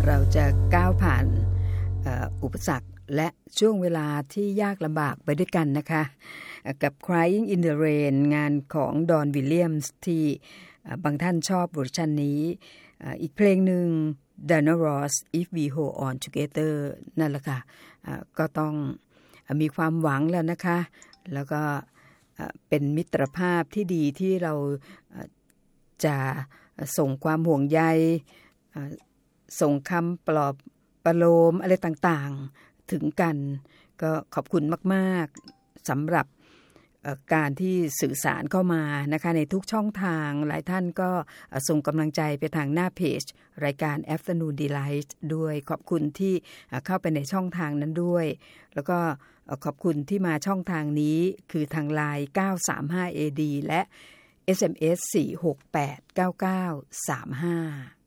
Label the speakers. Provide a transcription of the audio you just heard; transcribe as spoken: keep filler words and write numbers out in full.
Speaker 1: เราจะก้าวผ่านอุปสรรคและช่วงเวลาที่ยากลำบากไปด้วยกันนะคะกับ Crying in the Rain งานของดอนวิลเลียมส์ที่บางท่านชอบเวอร์ชันนี้อีกเพลงหนึ่ง Diana Ross If We Hold On Together นั่นแหละค่ะก็ต้องมีความหวังแล้วนะคะแล้วก็เป็นมิตรภาพที่ดีที่เราจะส่งความห่วงใยส่งคำปลอบประโลมอะไรต่างๆถึงกันก็ขอบคุณมากๆสำหรับการที่สื่อสารเข้ามานะคะในทุกช่องทางหลายท่านก็ส่งกำลังใจไปทางหน้าเพจรายการ Afternoon Delight ด้วยขอบคุณที่เข้าไปในช่องทางนั้นด้วยแล้วก็ขอบคุณที่มาช่องทางนี้คือทาง ไลน์ เก้าสามห้า เอ ดี และ เอส เอ็ม เอส สี่ หก แปด เก้า เก้า สาม ห้า